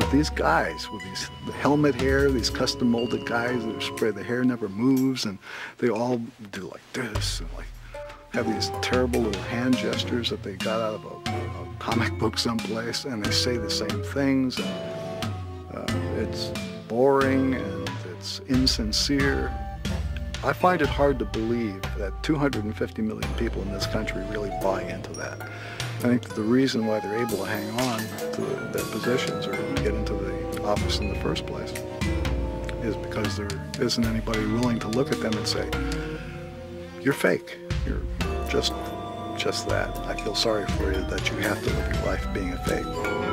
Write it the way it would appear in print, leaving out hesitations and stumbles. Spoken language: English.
these guys with these helmet hair, these custom molded guys that spread, the hair never moves, and they all do like this and like have these terrible little hand gestures that they got out of a comic book someplace, and they say the same things, and it's boring and it's insincere. I find it hard to believe that 250 million people in this country really buy into that. I think that the reason why they're able to hang on to their positions or get into the office in the first place is because there isn't anybody willing to look at them and say, you're fake. You're just that. I feel sorry for you that you have to live your life being a fake.